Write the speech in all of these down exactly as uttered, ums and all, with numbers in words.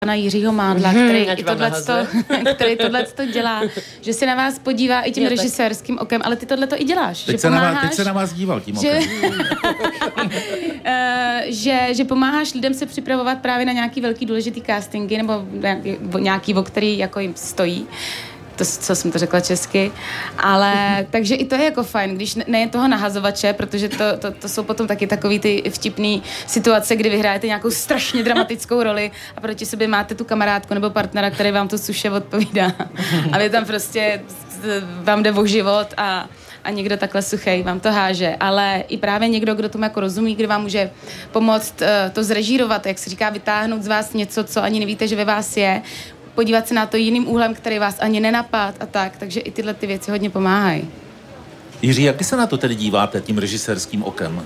pana Jiřího Mádla, hmm, který, i tohleto, který tohleto dělá, že se na vás podívá i tím režisérským okem, ale ty tohleto i děláš. Teď, že se pomáháš, na vás, teď se na vás díval tím okem. Že, že, že pomáháš lidem se připravovat právě na nějaký velký důležitý castingy, nebo nějaký, o který jako jim stojí. To, co jsem to řekla česky, ale takže i to je jako fajn, když ne, ne toho nahazovače, protože to, to, to jsou potom taky takový ty vtipný situace, kdy vyhrajete nějakou strašně dramatickou roli a proti sobě máte tu kamarádku nebo partnera, který vám to suše odpovídá a vy tam prostě vám jde o život a a někdo takhle suchej vám to háže, ale i právě někdo, kdo tomu jako rozumí, kdo vám může pomoct uh, to zrežírovat, jak se říká, vytáhnout z vás něco, co ani nevíte, že ve vás je, podívat se na to jiným úhlem, který vás ani nenapad a tak, takže i tyhle ty věci hodně pomáhají. Jiří, jak se na to tedy díváte tím režisérským okem?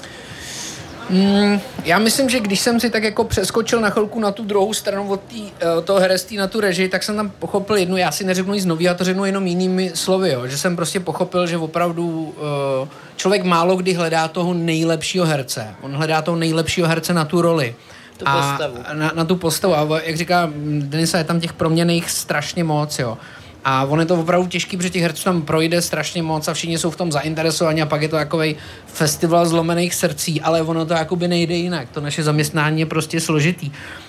Mm, já myslím, že když jsem si tak jako přeskočil na chvilku na tu druhou stranu od, tý, od toho herectví na tu režii, tak jsem tam pochopil jednu, já si neřeknu nic nový, já to řeknu jenom jinými slovy, jo, že jsem prostě pochopil, že opravdu uh, člověk málo kdy hledá toho nejlepšího herce. On hledá toho nejlepšího herce na tu roli. Tu postavu. A na, na tu postavu. A jak říká Denisa, je tam těch proměnných strašně moc, jo. A on je to opravdu těžký, protože těch herců tam projde strašně moc a všichni jsou v tom zainteresovaní a pak je to takovej festival zlomených srdcí, ale ono to jakoby nejde jinak. To naše zaměstnání je prostě složitý.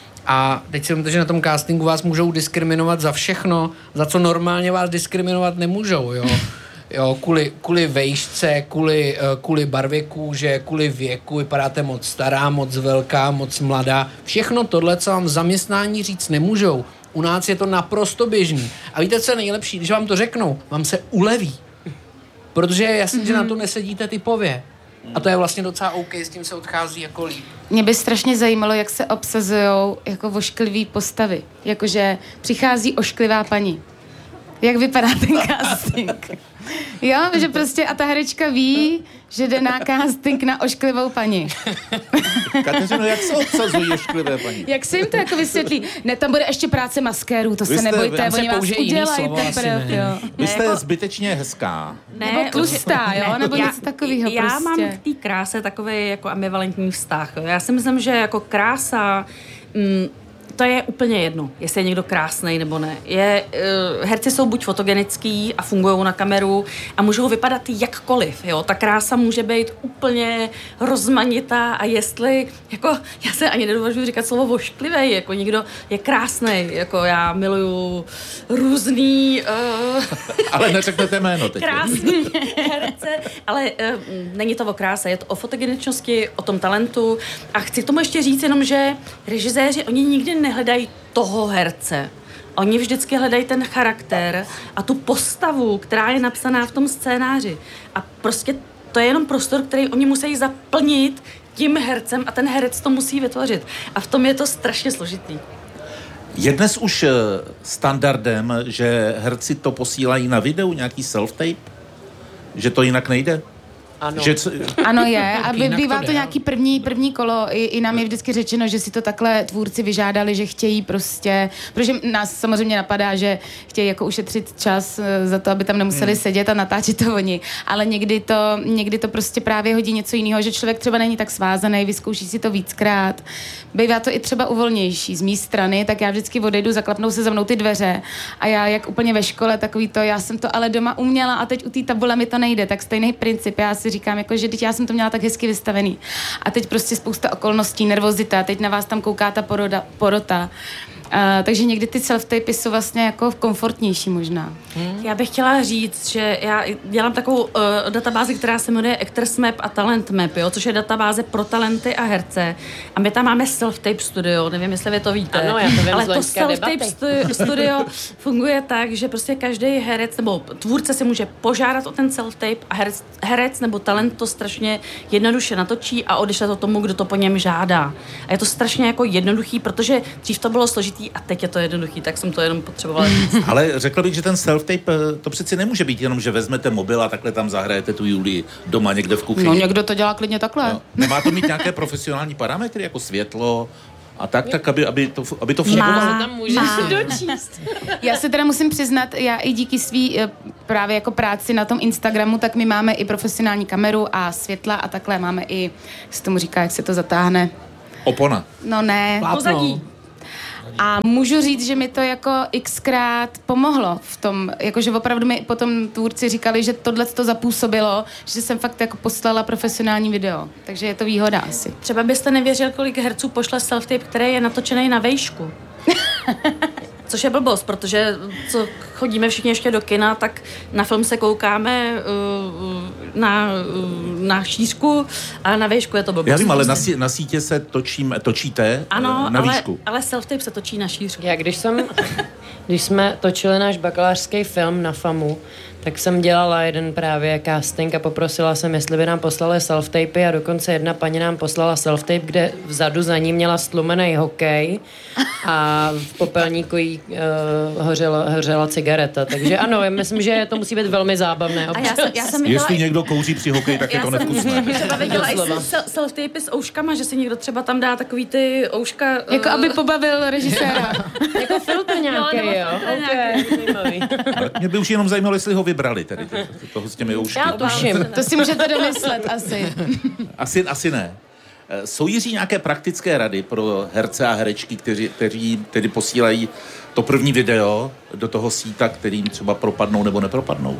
A teď si myslím, že na tom castingu vás můžou diskriminovat za všechno, za co normálně vás diskriminovat nemůžou, jo. Jo, kvůli, kvůli vejšce, kvůli, kvůli barvě kůže, kvůli věku, vypadáte moc stará, moc velká, moc mladá. Všechno tohle, co vám v zaměstnání říct nemůžou. U nás je to naprosto běžný. A víte, co je nejlepší? Když vám to řeknou, vám se uleví. Protože je jasný, mm-hmm. že na to nesedíte typově. A to je vlastně docela OK, s tím se odchází jako líp. Mě by strašně zajímalo, jak se obsazujou jako ošklivý postavy. Jakože přichází ošklivá paní. Jak vypadá ten casting? Jo, že prostě a ta herečka ví, že jde na casting na ošklivou paní. Kateřino, jak se obsazují ošklivé paní? Jak se jim to jako vysvětlí? Ne, tam bude ještě práce maskérů, to Vy se jste, nebojte, oni vás udělají teprve, jo. Vy jste jako zbytečně hezká. Ne, nebo tlustá, jo, ne, nebo já, něco takového já prostě. Já mám k té kráse takový jako ambivalentní vztah. Jo. Já si myslím, že jako krása... Mm, to je úplně jedno, jestli je někdo krásnej nebo ne. Je, uh, herci jsou buď fotogenický a fungují na kameru a můžou vypadat jakkoliv, jo. Ta krása může být úplně rozmanitá a jestli, jako, já se ani nedovažuji říkat slovo vošklivej, jako někdo je krásnej, jako já miluju různý... Uh, ale neřeknete jméno teď. Krásný herce, ale uh, není to o kráse, je to o fotogeničnosti, o tom talentu a chci k tomu ještě říct jenom, že režiséři, oni nikdy nehledají toho herce. Oni vždycky hledají ten charakter a tu postavu, která je napsaná v tom scénáři. A prostě to je jenom prostor, který oni musí zaplnit tím hercem a ten herec to musí vytvořit. A v tom je to strašně složitý. Je dnes už standardem, že herci to posílají na videu, nějaký self-tape? Že to jinak nejde? Ano. Že c- ano je a bývá to, to nějaký první, první kolo, I, i nám je vždycky řečeno, že si to takhle tvůrci vyžádali, že chtějí prostě, protože nás samozřejmě napadá, že chtějí jako ušetřit čas za to, aby tam nemuseli hmm. sedět a natáčet to oni, ale někdy to, někdy to prostě právě hodí něco jiného, že člověk třeba není tak svázaný, vyzkouší si to víckrát. Bývá to i třeba uvolnější z mé strany, tak já vždycky odejdu, zaklapnou se za mnou ty dveře a já jak úplně ve škole takový to, já jsem to ale doma uměla a teď u té tabule mi to nejde, tak stejný princip, já si říkám, jako, že teď já jsem to měla tak hezky vystavený. A teď prostě spousta okolností, nervozita, teď na vás tam kouká ta poroda, porota. Uh, takže někdy ty self-tapy jsou vlastně jako komfortnější možná. Hmm. Já bych chtěla říct, že já dělám takovou uh, databázi, která se jmenuje Actors Map a Talent Map, jo, což je databáze pro talenty a herce. A my tam máme self-tape studio, nevím, jestli vy to víte. Ano, já to vím. Ale to self-tape studio, studio funguje tak, že prostě každý herec nebo tvůrce si může požádat o ten self-tape a herec, herec nebo talent to strašně jednoduše natočí a odešle to tomu, kdo to po něm žádá. A je to strašně jako jednoduchý, protože dřív to bylo složitý a teď je to jednoduchý, tak jsem to jenom potřebovala říct. Ale řekla bych, že ten self-tape, to přeci nemůže být jenom, že vezmete mobil a takhle tam zahrajete tu Julii doma někde v kuchyni. No někdo to dělá klidně takhle. No. Nemá to mít nějaké profesionální parametry, jako světlo a tak, tak aby, aby to, aby to fungovalo. Tam můžeš dočíst. Já se teda musím přiznat, já i díky svý právě jako práci na tom Instagramu, tak my máme i profesionální kameru a světla a takhle máme i, jak se tomu říká, jak se to zatáhne. Opona. No ne. Pozadí. A můžu říct, že mi to jako xkrát pomohlo v tom, jakože opravdu mi potom tvůrci říkali, že tohle to zapůsobilo, že jsem fakt jako poslala profesionální video. Takže je to výhoda asi. Třeba byste nevěřil, kolik herců pošle self-tape, který je natočený na vejšku. Což je blbost, protože co chodíme všichni ještě do kina, tak na film se koukáme uh, na, uh, na šířku a na výšku je to blbost. Já vím, ale na, sí, na sítě se točím, točíte ano, na ale, výšku. ale self-tape se točí na šířku. Já když jsem, když jsme točili náš bakalářský film na FAMu, tak jsem dělala jeden právě casting a poprosila jsem, jestli by nám poslali self-tapy a dokonce jedna paní nám poslala self-tape, kde vzadu za ní měla stlumený hokej a v popelníku jí uh, hořela, hořela cigareta. Takže ano, já myslím, že to musí být velmi zábavné. A já jsem, já jsem Jestli viděla, někdo kouří při hokeji, tak je to nevkusné. třeba viděla i self-tapy s ouškama, že si někdo třeba tam dá takový ty ouška... Uh, Jako aby pobavil režiséra. Jako filtr nějaký, No, nebo jo? filtr Okay. Ale mě by už jenom zajímalo, jestli ho vybrali, tedy toho s těmi oušky. Já tuším. To si můžete domyslet asi. Asi, asi ne. Jsou, Jiří, nějaké praktické rady pro herce a herečky, kteří, kteří tedy posílají to první video do toho síta, kterým třeba propadnou nebo nepropadnou?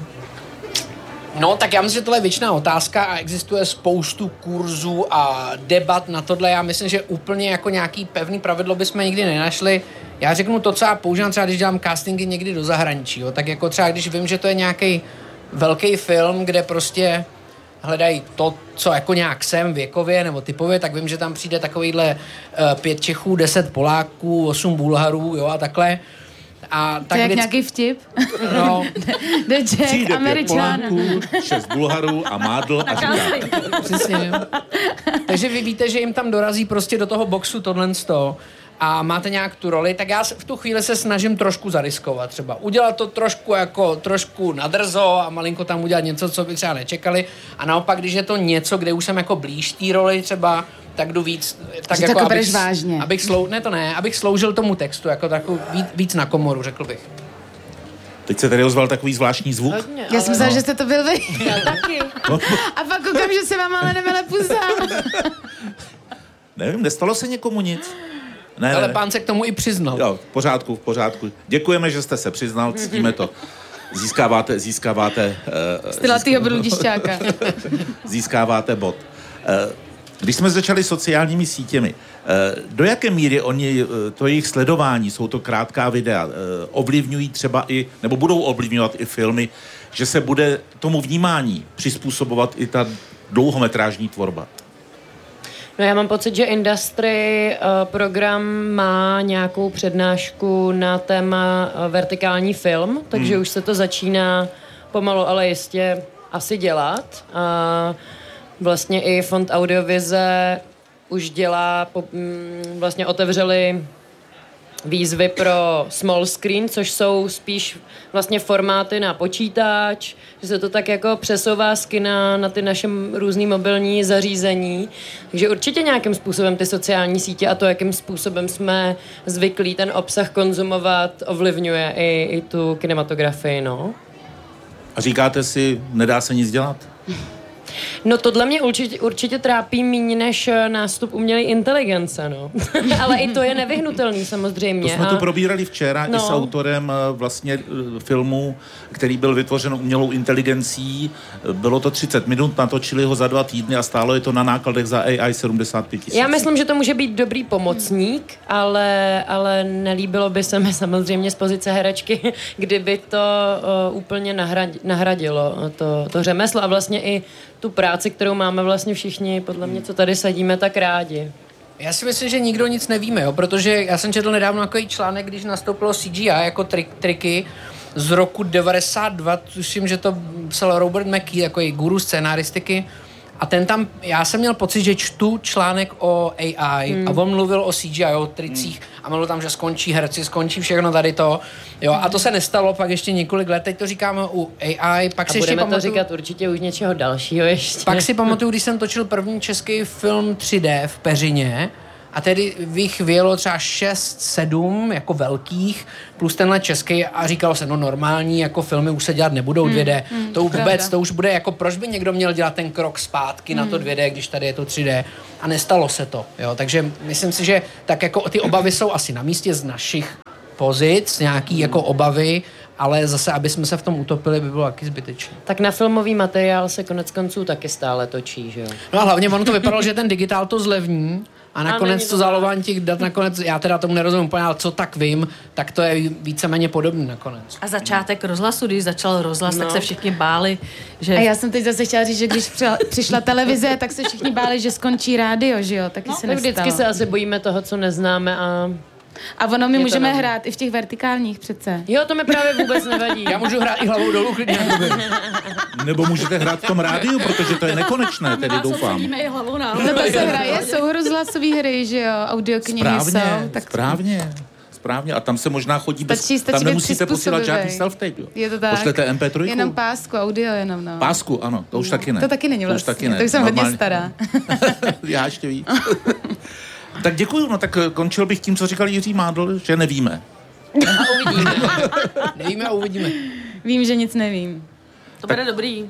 No, tak já myslím, že tohle je věčná otázka a existuje spoustu kurzů a debat na tohle. Já myslím, že úplně jako nějaký pevný pravidlo bychom nikdy nenašli. Já řeknu to, co já používám třeba, když dělám castingy někdy do zahraničí. Jo. Tak jako třeba, když vím, že to je nějaký velký film, kde prostě hledají to, co jako nějak jsem věkově nebo typově, tak vím, že tam přijde takovýhle uh, pět Čechů, deset Poláků, osm Bulharů, jo, a takhle. A tak to je jak vždycky... nějaký vtip? No. The Jack, Přijde pět Američan. Poláků, šest Bulharů a mádl a říká. Přesně. Takže vy víte, že jim tam dorazí prostě do toho boxu tohle sto a máte nějak tu roli, tak já v tu chvíli se snažím trošku zariskovat třeba. Udělat to trošku jako trošku nadrzo a malinko tam udělat něco, co by třeba nečekali. A naopak, když je to něco, kde už jsem jako blíž té roli třeba, tak jdu víc, tak že jako to abych, bereš vážně. abych slou, ne to ne, abych sloužil tomu textu, jako takový víc, víc na komoru, řekl bych. Teď se tady ozval takový zvláštní zvuk. Hodně, Já jsem myslela, že jste to byl vy. Já taky. A pak koukám, že se vám ale nevele pusa. Nevím, nestalo se někomu nic? Ne, Ale ne. pán se k tomu i přiznal. Jo, v pořádku, v pořádku. Děkujeme, že jste se přiznal, ctíme to. Získáváte, získáváte... Uh, Stylatýho bludišťáka. získáváte bod. Uh, když jsme začali sociálními sítěmi, uh, do jaké míry oni, uh, to jejich sledování, jsou to krátká videa, uh, ovlivňují třeba i, nebo budou ovlivňovat i filmy, že se bude tomu vnímání přizpůsobovat i ta dlouhometrážní tvorba? No já mám pocit, že Industry uh, program má nějakou přednášku na téma uh, vertikální film, takže hmm. už se to začíná pomalu, ale jistě asi dělat. A vlastně i Fond Audiovize už dělá, po, mm, vlastně otevřeli výzvy pro small screen, což jsou spíš vlastně formáty na počítač, že se to tak jako přesouvá z kina na ty naše různý mobilní zařízení. Takže určitě nějakým způsobem ty sociální sítě a to, jakým způsobem jsme zvyklí ten obsah konzumovat, ovlivňuje i, i tu kinematografii, no. A říkáte si, nedá se nic dělat? No tohle mě určitě, určitě trápí míň než nástup umělé inteligence, no. Ale i to je nevyhnutelný samozřejmě. To jsme a... tu probírali včera no. i s autorem vlastně filmu, který byl vytvořen umělou inteligencí. Bylo to třicet minut, natočili ho za dva týdny a stálo je to na nákladech za A I sedmdesát pět tisíc. Já myslím, že to může být dobrý pomocník, ale, ale nelíbilo by se mi samozřejmě z pozice herečky, kdyby to uh, úplně nahrad, nahradilo to, to řemeslo a vlastně i tu práci, kterou máme vlastně všichni, podle mě, co tady sadíme, tak rádi. Já si myslím, že nikdo nic nevíme, jo, protože já jsem četl nedávno takový článek, když nastoupilo C G I jako trik, triky z roku devadesát dva, tuším, že to psal Robert McKee, takový guru scénaristiky, a ten tam, já jsem měl pocit, že čtu článek o A I hmm. a on mluvil o C G I, o tricích hmm. a mluvil tam, že skončí herci, skončí všechno tady to, jo, a to se nestalo pak ještě několik let, teď to říkáme u A I, pak A si ještě budeme pamatuju, to říkat určitě už něčeho dalšího ještě. pak si pamatuju, když jsem točil první český film tři dé v Peřině a tedy bych vyjelo třeba šest, sedm jako velkých, plus tenhle český a říkalo se, no normální jako filmy už se dělat nebudou dvě dé. Hmm, hmm, to vůbec, pravda. To už bude jako, proč by někdo měl dělat ten krok zpátky hmm. na to dvě dé, když tady je to tři dé a nestalo se to, jo. Takže myslím si, že tak jako ty obavy jsou asi na místě z našich pozic, nějaký jako obavy, ale zase, aby jsme se v tom utopili, by bylo taky zbytečné. Tak na filmový materiál se konec konců taky stále točí, že jo? No a hlavně ono to vypadalo, že ten digitál to zlevní a nakonec to zálohování těch dat nakonec, já teda tomu nerozumím úplně, ale co tak vím, tak to je víceméně podobný nakonec. A začátek rozhlasu, když začal rozhlas, no. tak se všichni báli, že... A já jsem teď zase chtěla říct, že když přišla televize, tak se všichni báli, že skončí rádio, že jo? Taky no, se nestalo. Vždycky se asi bojíme toho, co neznáme a... A ono my můžeme hrát i v těch vertikálních přece. Jo, to mi právě vůbec nevadí. Já můžu hrát i hlavou dolů klidně. Nebo můžete hrát v tom rádiu, protože to je nekonečné, tedy doufám. I hlavou na no to se hraje, jsou rozhlasové hry, že jo, audioknihy správně, jsou. Tak... Správně, správně. A tam se možná chodí bez... Stačí, stačí tam nemusíte posílat žádný self-tape, jo. Je to tak. Pošlete em pé tři. Jenom pásku, audio jenom, no. Pásku, ano, to už no. taky ne. To taky není vlastně. To už taky ne. To už jsem normálně... hodně stará. Já ještě víc. Tak děkuju, no tak končil bych tím, co říkal Jiří Mádl, že nevíme. A uvidíme. Nevíme a uvidíme. Vím, že nic nevím. To bude dobrý.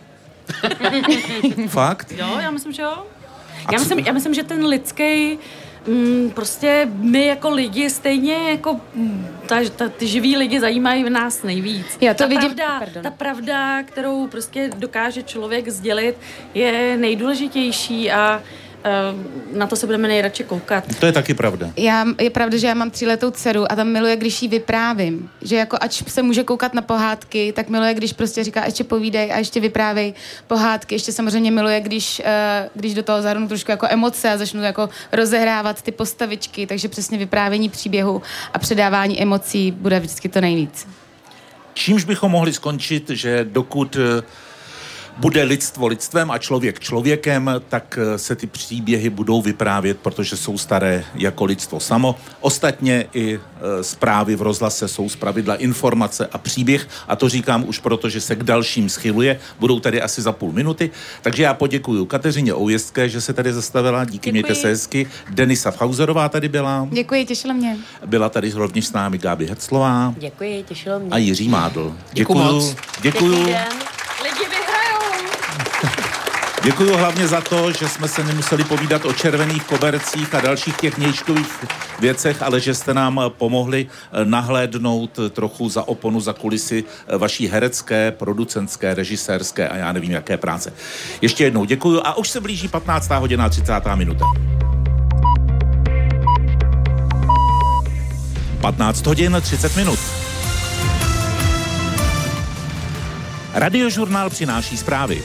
Fakt? Jo, já myslím, že jo. Já myslím, já myslím, že ten lidský, mm, prostě my jako lidi stejně jako ta, ta, ty živí lidi zajímají v nás nejvíc. Já to ta vidím. Pravda, ta pravda, kterou prostě dokáže člověk sdělit, je nejdůležitější a na to se budeme nejradši koukat. To je taky pravda. Já, je pravda, že já mám tříletou dceru a tam miluje, když jí vyprávím. Že jako ač se může koukat na pohádky, tak miluje, když prostě říká, ještě povídej a ještě vyprávej pohádky. Ještě samozřejmě miluje, když, když do toho zahrnu trošku jako emoce a začnu jako rozehrávat ty postavičky, takže přesně vyprávění příběhu a předávání emocí bude vždycky to nejvíc. Čímž bychom mohli skončit, že dokud bude lidstvo lidstvem a člověk člověkem, tak se ty příběhy budou vyprávět, protože jsou staré jako lidstvo samo. Ostatně i e, zprávy v rozhlase jsou zpravidla informace a příběh a to říkám už proto, že se k dalším schyluje. Budou tady asi za půl minuty. Takže já poděkuju Kateřině Oujezdské, že se tady zastavila. Díky, Děkuji. Mějte se hezky. Denisa Fauserová tady byla. Děkuji, těšilo mě. Byla tady rovněž s námi Gáby Heclová. Děkuji, těšilo mě. A Jiří Mádl. Děkuji moc. Děkuju. Lidi vyhrajou. Děkuju hlavně za to, že jsme se nemuseli povídat o červených kobercích a dalších těch nějčkových věcech, ale že jste nám pomohli nahlédnout trochu za oponu, za kulisy vaší herecké, producentské, režisérské a já nevím, jaké práce. Ještě jednou děkuju a už se blíží patnáctá hodina a třicátá minuta. patnáct hodin třicet minut. Radiožurnál přináší zprávy.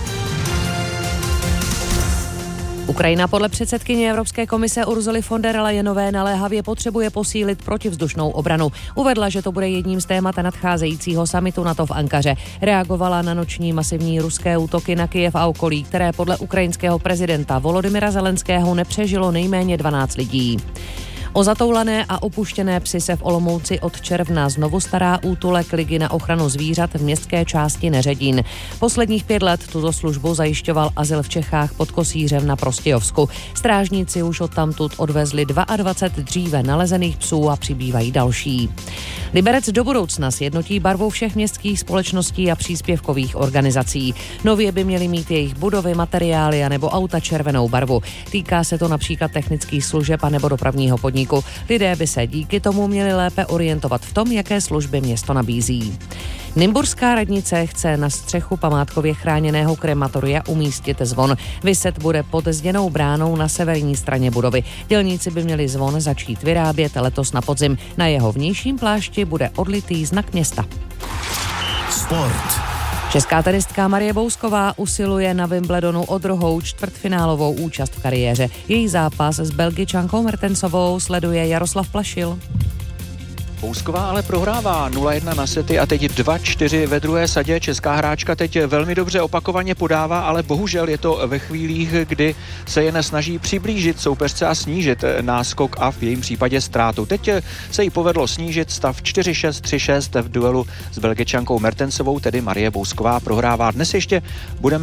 Ukrajina podle předsedkyně Evropské komise Ursuly von der Leyenové naléhavě potřebuje posílit protivzdušnou obranu. Uvedla, že to bude jedním z témat nadcházejícího summitu NATO v Ankaře. Reagovala na noční masivní ruské útoky na Kyjev a okolí, které podle ukrajinského prezidenta Volodymyra Zelenského nepřežilo nejméně dvanáct lidí. O zatoulané a opuštěné psy se v Olomouci od června znovu stará útulek Ligy na ochranu zvířat v městské části Neředín. Posledních pět let tuto službu zajišťoval azyl v Čechách pod Kosířem na Prostějovsku. Strážníci už odtamtud odvezli dvacet dva dříve nalezených psů a přibývají další. Liberec do budoucna sjednotí barvu všech městských společností a příspěvkových organizací. Nově by měly mít jejich budovy, materiály a nebo auta červenou barvu. Týká se to například technických služeb a nebo dopravního podniku. Lidé by se díky tomu měli lépe orientovat v tom, jaké služby město nabízí. Nymburská radnice chce na střechu památkově chráněného krematoria umístit zvon. Viset bude pod zděnou bránou na severní straně budovy. Dělníci by měli zvon začít vyrábět letos na podzim. Na jeho vnějším plášti bude odlitý znak města. Sport. Česká tenistka Marie Bousková usiluje na Wimbledonu o druhou čtvrtfinálovou účast v kariéře. Její zápas s Belgičankou Mertensovou sleduje Jaroslav Plašil. Bousková ale prohrává nula jedna na sety a teď dva čtyři ve druhé sadě. Česká hráčka teď velmi dobře opakovaně podává, ale bohužel je to ve chvílích, kdy se jen snaží přiblížit soupeřce a snížit náskok a v jejím případě ztrátu. Teď se jí povedlo snížit stav čtyři šest tři šest v duelu s Belgičankou Mertensovou, tedy Marie Bousková prohrává. Dnes ještě budeme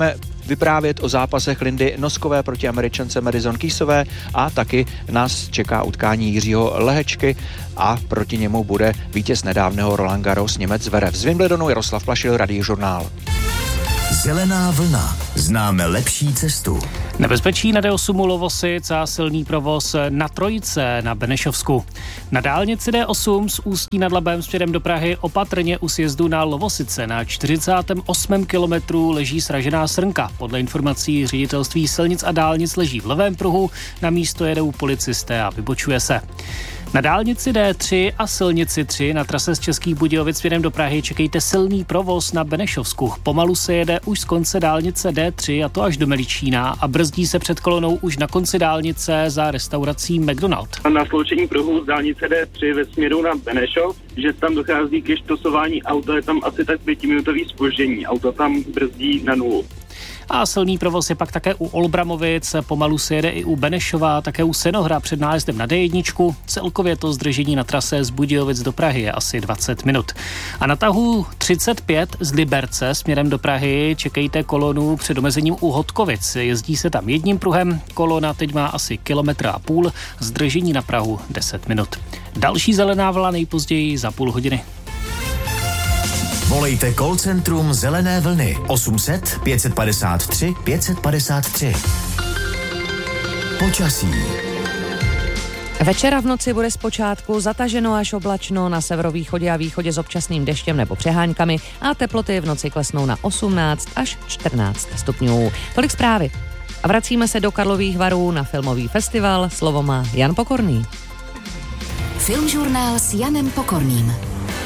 vyprávět o zápasech Lindy Noskové proti Američance Madison Keysové a taky nás čeká utkání Jiřího Lehečky a proti němu bude vítěz nedávného Roland Garros Němec Zverev. Z Wimbledonu Jaroslav Plašil, Radiožurnál. Zelená vlna. Známe lepší cestu. Nebezpečí na D osm Lovosic a silný provoz na Trojce na Benešovsku. Na dálnici D osm z Ústí nad Labem směrem do Prahy opatrně u sjezdu na Lovosice na čtyřicátém osmém kilometru leží sražená srnka. Podle informací ředitelství silnic a dálnic leží v levém pruhu, na místo jedou policisté a vybočuje se. Na dálnici D tři a silnici tři na trase z Českých Budějovic směrem do Prahy čekejte silný provoz na Benešovsku. Pomalu se jede už z konce dálnice D tři a to až do Meličína a brzdí se před kolonou už na konci dálnice za restaurací McDonald. Na sloučení pruhu z dálnice D tři ve směru na Benešov, že tam dochází ke štosování auta, je tam asi tak pětiminutový zpoždění. Auto tam brzdí na nulu. A silný provoz je pak také u Olbramovic, pomalu se jede i u Benešova, také u Senohra před nájezdem na D jedna. Celkově to zdržení na trase z Budějovic do Prahy je asi dvacet minut. A na tahu třicet pět z Liberce směrem do Prahy čekejte kolonu před omezením u Hodkovic. Jezdí se tam jedním pruhem, kolona teď má asi kilometr a půl, zdržení na Prahu deset minut. Další zelená vlna nejpozději za půl hodiny. Volejte call centrum Zelené vlny osm set pět padesát tři pět padesát tři. Počasí. Večera v noci bude zpočátku zataženo až oblačno, na severovýchodě a východě s občasným deštěm nebo přeháňkami a teploty v noci klesnou na osmnáct až čtrnáct stupňů. Tolik zprávy. A vracíme se do Karlových Varů na filmový festival. Slovo má Jan Pokorný. Filmžurnál s Janem Pokorným.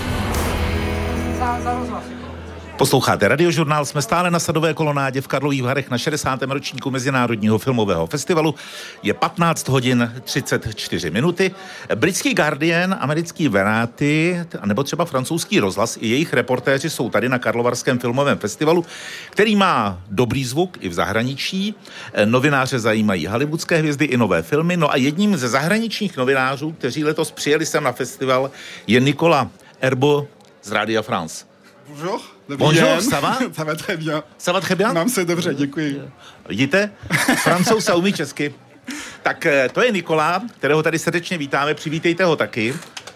Posloucháte Radiožurnál, jsme stále na Sadové kolonádě v Karlových Varech na šedesátém ročníku Mezinárodního filmového festivalu. Je patnáct hodin třicet čtyři minuty. Britský Guardian, americký Variety, nebo třeba francouzský Rozhlas i jejich reportéři jsou tady na Karlovarském filmovém festivalu, který má dobrý zvuk i v zahraničí. Novináře zajímají hollywoodské hvězdy i nové filmy. No a jedním ze zahraničních novinářů, kteří letos přijeli sem na festival, je Nicolas Herbeau z Rádia France. Bonjour. Bonjour, ça va? Ça va très bien. Ça va très bien? Mám se dobře, děkuji. Vidíte? Francouz se umí česky. Tak to je Nikola, kterého tady srdečně vítáme, přivítejte ho taky.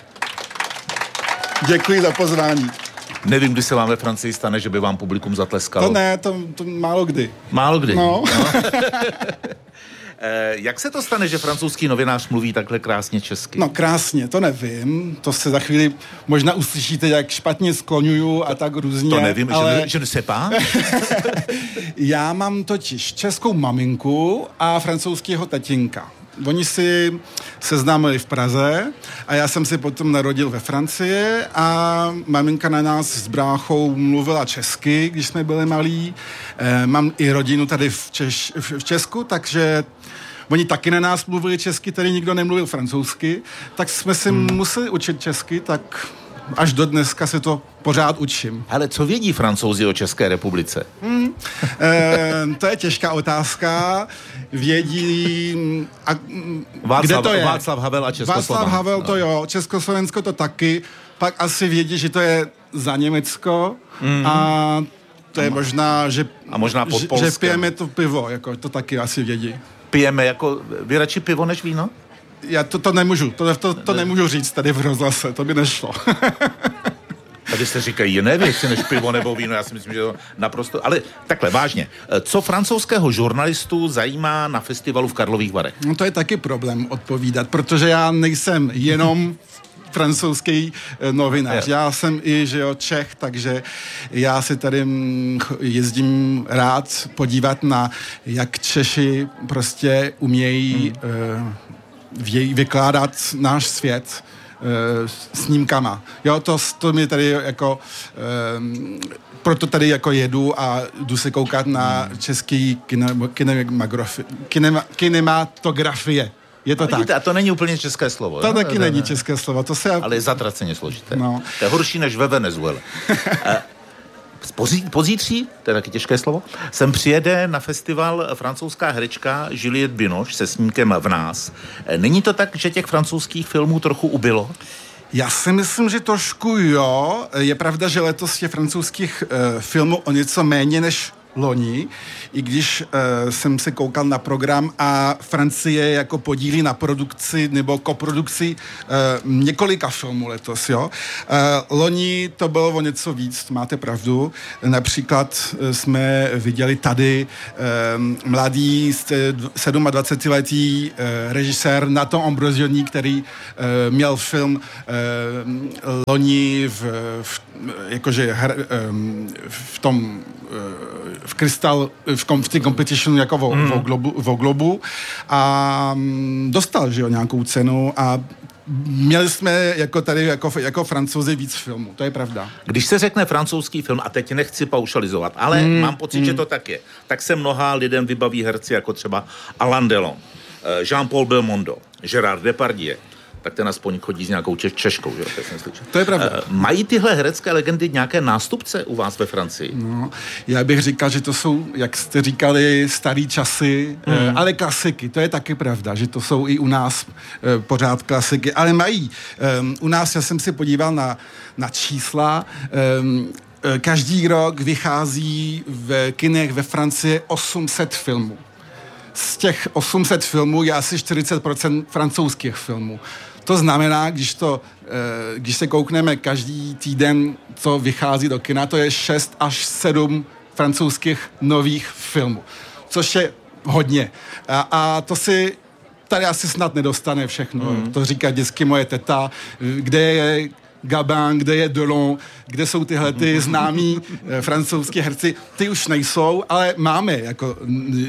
Děkuji za pozvání. Nevím, kdy se vám ve Francii stane, že by vám publikum zatleskalo. To ne, to, to málo kdy. Málo kdy? No. no. Jak se to stane, že francouzský novinář mluví takhle krásně česky? No krásně, to nevím. To se za chvíli možná uslyšíte, jak špatně skloňuju a tak různě. To nevím, ale... že ne sais pas. Já mám totiž českou maminku a francouzského tatínka. Oni si seznámili v Praze a já jsem si potom narodil ve Francii a maminka na nás s bráchou mluvila česky, když jsme byli malí. E, mám i rodinu tady v, Češ, v Česku, takže oni taky na nás mluvili česky, tady nikdo nemluvil francouzsky, tak jsme si hmm. museli učit česky, tak až do dneska se to pořád učím. Ale co vědí Francouzi o České republice? Hmm. E, to je těžká otázka. Vědí... A, Václav, kde to je? Václav Havel a Československo. Václav Havel to jo, Československo to taky. Pak asi vědí, že to je za Německo mm. a to je a možná, že, a možná pod že, Polskem. že pijeme to pivo, jako to taky asi vědí. Pijeme jako, vy radši pivo než víno? Já to, to nemůžu, to, to, to nemůžu říct tady v rozhlase, to by nešlo. Tady se říkají jiné věci než pivo nebo víno, já si myslím, že to naprosto... Ale takhle, vážně, co francouzského žurnalistu zajímá na festivalu v Karlových Varech? No to je taky problém odpovídat, protože já nejsem jenom francouzský novinář. Já jsem i, že jo, Čech, takže já si tady jezdím rád podívat na, jak Češi prostě umějí hmm. uh, vykládat náš svět snímkama. Jo, to, to mi tady jako um, proto tady jako jedu a jdu se koukat na český kinematografie. Kinema, kinematografie. Je to vidíte, tak. A to není úplně české slovo. To jo? taky ne, není ne. české slovo. To se... Ale je zatraceně složité. No. To je horší než ve Venezuele. Pozítří, to je taky těžké slovo, sem přijede na festival francouzská herečka Juliette Binoche se snímkem V nás. Není to tak, že těch francouzských filmů trochu ubylo? Já si myslím, že trošku jo. Je pravda, že letos je francouzských uh, filmů o něco méně než loni, i když uh, jsem se koukal na program a Francie jako podílí na produkci nebo koprodukci uh, několika filmů letos, jo. Uh, loni to bylo o něco víc, máte pravdu. Například uh, jsme viděli tady uh, mladý sedmadvacetiletý uh, režisér Nathan Ambrosioni, který uh, měl film uh, loni v, v jakože her, um, v tom uh, v Crystal, v, kom, v té competition jako vo, mm. vo, globu, vo globu a um, dostal, že jo, nějakou cenu a měli jsme jako tady jako, jako Francouzi víc filmů, to je pravda. Když se řekne francouzský film, a teď nechci paušalizovat, ale mm. mám pocit, mm. že to tak je, tak se mnoha lidem vybaví herci jako třeba Alain Delon, Jean-Paul Belmondo, Gérard Depardieu, tak ten aspoň chodí s nějakou češ- češkou, že? Tak jsem slyšel. To je pravda. Uh, mají tyhle herecké legendy nějaké nástupce u vás ve Francii? No, já bych říkal, že to jsou, jak jste říkali, starý časy, hmm. uh, ale klasiky. To je taky pravda, že to jsou i u nás uh, pořád klasiky, ale mají. Um, u nás, já jsem si podíval na, na čísla, um, každý rok vychází v kinech ve Francii osm set filmů. Z těch osm set filmů je asi čtyřicet procent francouzských filmů. To znamená, když, to, když se koukneme každý týden, co vychází do kina, to je šest až sedm francouzských nových filmů, což je hodně. A, a to si tady asi snad nedostane všechno. Mm. To říká vždycky moje teta, kde je Gabin, kde je Delon, kde jsou tyhle ty známí e, francouzský herci, ty už nejsou, ale máme jako e,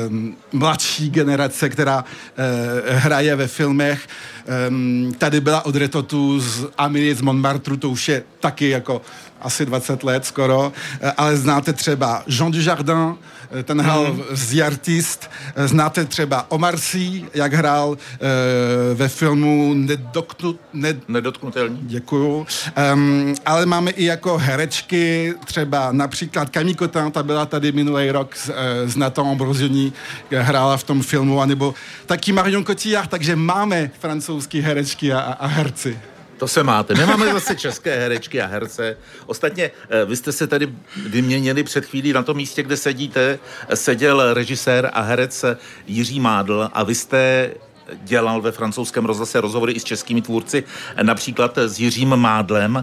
mladší generace, která e, hraje ve filmech. E, tady byla Audrey Tautou z Amélie z Montmartre, to už je taky jako asi dvacet let skoro, e, ale znáte třeba Jean Dujardin, ten hrál mm. z The Artist, znáte třeba Omar Sy, jak hrál e, ve filmu Nedoknu, ned... Nedotknutelný. Děkuju. Um, ale máme i jako herečky, třeba například Camille Cotin, ta byla tady minulý rok s, s Nathan Ambrosioni, hrála v tom filmu, anebo taky Marion Cotillard, takže máme francouzský herečky a, a herci. To se máte. My máme zase české herečky a herce. Ostatně, vy jste se tady vyměnili před chvílí na tom místě, kde sedíte. Seděl režisér a herec Jiří Mádl a vy jste dělal ve francouzském rozhlase rozhovory i s českými tvůrci, například s Jiřím Mádlem.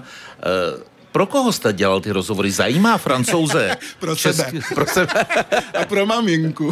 Pro koho jste dělal ty rozhovory? Zajímá Francouze? Pro sebe. Český, pro sebe. A pro maminku.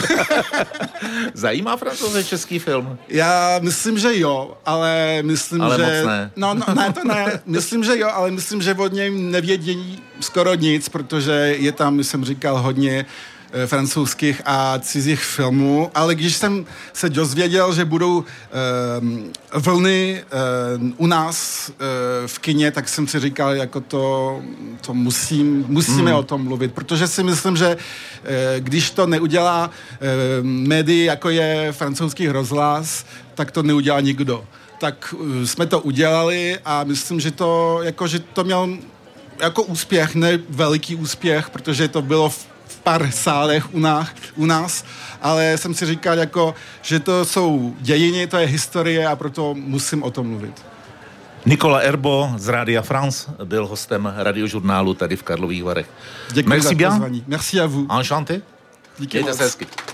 Zajímá Francouze český film? Já myslím, že jo, ale myslím, ale že... Ale moc ne. No, no, ne, to ne. Myslím, že jo, ale myslím, že od něj nevědění skoro nic, protože je tam, jak jsem říkal, hodně francouzských a cizích filmů, ale když jsem se dozvěděl, že budou um, vlny um, u nás uh, v kině, tak jsem si říkal, jako to, to musím, musíme mm. o tom mluvit, protože si myslím, že uh, když to neudělá uh, médii, jako je francouzský rozhlas, tak to neudělá nikdo. Tak uh, jsme to udělali a myslím, že to, jako, že to měl jako úspěch, ne veliký úspěch, protože to bylo v pár sálech u nás, u nás, ale jsem si říkal, jako, že to jsou dějiny, to je historie a proto musím o tom mluvit. Nicolas Herbo z Rádia France byl hostem radiožurnálu tady v Karlových Varech. Děkuji za pozvání. Merci à vous. Enchanté. Díky Mějte moc. se hezky.